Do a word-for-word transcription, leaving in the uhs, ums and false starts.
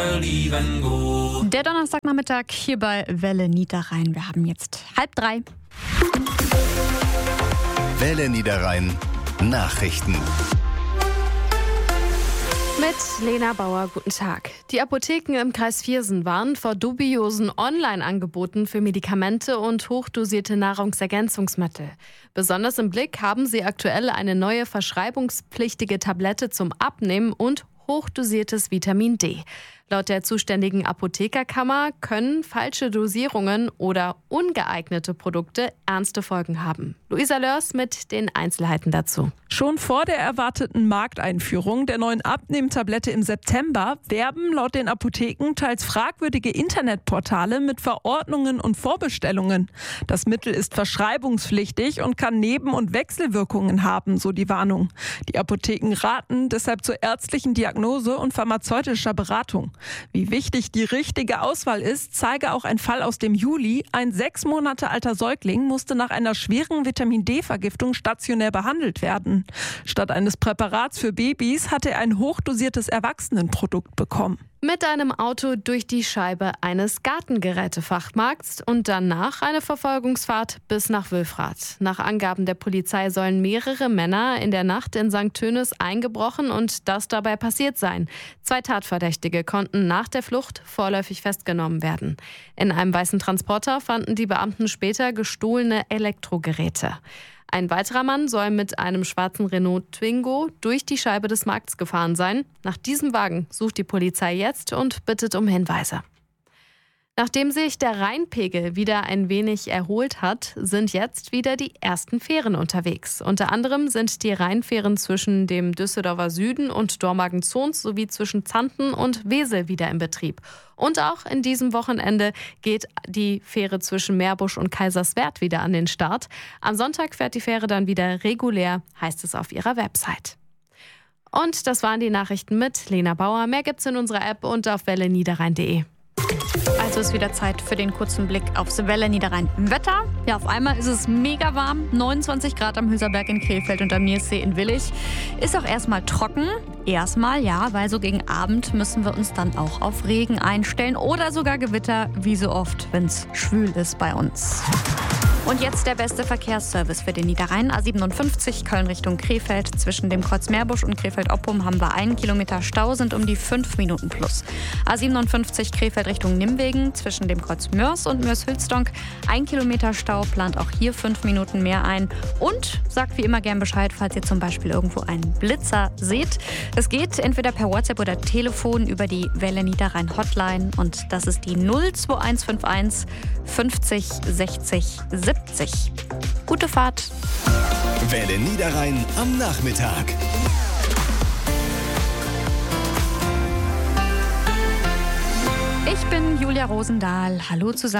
Der Donnerstagnachmittag hier bei Welle Niederrhein. Wir haben jetzt halb drei. Welle Niederrhein Nachrichten. Mit Lena Bauer, guten Tag. Die Apotheken im Kreis Viersen warnen vor dubiosen Online-Angeboten für Medikamente und hochdosierte Nahrungsergänzungsmittel. Besonders im Blick haben sie aktuell eine neue verschreibungspflichtige Tablette zum Abnehmen und hochdosiertes Vitamin D. Laut der zuständigen Apothekerkammer können falsche Dosierungen oder ungeeignete Produkte ernste Folgen haben. Luisa Lörs mit den Einzelheiten dazu. Schon vor der erwarteten Markteinführung der neuen Abnehmtablette im September werben laut den Apotheken teils fragwürdige Internetportale mit Verordnungen und Vorbestellungen. Das Mittel ist verschreibungspflichtig und kann Neben- und Wechselwirkungen haben, so die Warnung. Die Apotheken raten deshalb zur ärztlichen Diagnose und pharmazeutischer Beratung. Wie wichtig die richtige Auswahl ist, zeige auch ein Fall aus dem Juli. Ein sechs Monate alter Säugling musste nach einer schweren Vitamin-D-Vergiftung stationär behandelt werden. Statt eines Präparats für Babys hatte er ein hochdosiertes Erwachsenenprodukt bekommen. Mit einem Auto durch die Scheibe eines Gartengerätefachmarkts und danach eine Verfolgungsfahrt bis nach Wülfrath. Nach Angaben der Polizei sollen mehrere Männer in der Nacht in Sankt Tönis eingebrochen und das dabei passiert sein. Zwei Tatverdächtige konnten nach der Flucht vorläufig festgenommen werden. In einem weißen Transporter fanden die Beamten später gestohlene Elektrogeräte. Ein weiterer Mann soll mit einem schwarzen Renault Twingo durch die Scheibe des Markts gefahren sein. Nach diesem Wagen sucht die Polizei jetzt und bittet um Hinweise. Nachdem sich der Rheinpegel wieder ein wenig erholt hat, sind jetzt wieder die ersten Fähren unterwegs. Unter anderem sind die Rheinfähren zwischen dem Düsseldorfer Süden und Dormagen-Zons sowie zwischen Zanten und Wesel wieder in Betrieb. Und auch in diesem Wochenende geht die Fähre zwischen Meerbusch und Kaiserswerth wieder an den Start. Am Sonntag fährt die Fähre dann wieder regulär, heißt es auf ihrer Website. Und das waren die Nachrichten mit Lena Bauer. Mehr gibt's in unserer App und auf welle niederrhein punkt de. Also ist wieder Zeit für den kurzen Blick aufs Welle Niederrhein. Wetter, ja, auf einmal ist es mega warm, neunundzwanzig Grad am Hülserberg in Krefeld und am Nierssee in Willich. Ist auch erstmal trocken, erstmal ja, weil so gegen Abend müssen wir uns dann auch auf Regen einstellen oder sogar Gewitter, wie so oft, wenn es schwül ist bei uns. Und jetzt der beste Verkehrsservice für den Niederrhein. A siebenundfünfzig Köln Richtung Krefeld. Zwischen dem Kreuz Meerbusch und Krefeld-Oppum haben wir einen Kilometer Stau, sind um die fünf Minuten plus. A siebenundfünfzig Krefeld Richtung Nimwegen. Zwischen dem Kreuz Mörs und Mörs-Hülsdonk ein Kilometer Stau, plant auch hier fünf Minuten mehr ein. Und sagt wie immer gern Bescheid, falls ihr zum Beispiel irgendwo einen Blitzer seht. Es geht entweder per WhatsApp oder Telefon über die Welle Niederrhein Hotline. Und das ist die null zwei eins fünf eins fünfzig sechzig siebzig. Gute Fahrt. Welle Niederrhein am Nachmittag. Ich bin Julia Rosendahl. Hallo zusammen.